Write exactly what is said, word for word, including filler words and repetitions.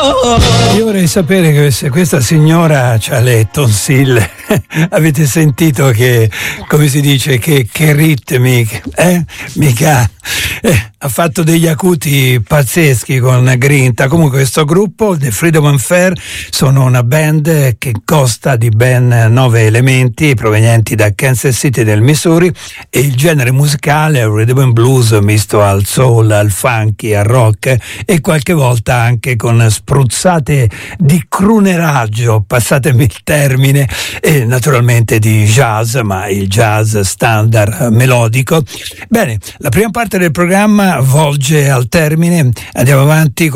Io vorrei sapere che se questa signora c'ha le tonsille, avete sentito che, come si dice, che, che ritmi, eh? Mica eh, ha fatto degli acuti pazzeschi con grinta. Comunque questo gruppo, The Freedom Unfair, sono una band che consta di ben nove elementi provenienti da Kansas City del Missouri, e il genere musicale è il rhythm and blues misto al soul, al funky, al rock, e qualche volta anche con spruzzate di cruneraggio, passatemi il termine, e naturalmente di jazz, ma il jazz standard melodico. Bene, la prima parte del programma volge al termine, andiamo avanti